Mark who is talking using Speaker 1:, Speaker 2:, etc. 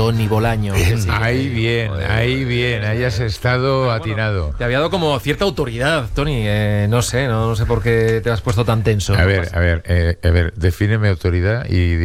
Speaker 1: Tony Bolaño.
Speaker 2: Bien, ahí has estado atinado.
Speaker 1: Te había dado como cierta autoridad, Tony. No sé por qué te has puesto tan tenso.
Speaker 2: A ver, defíneme autoridad y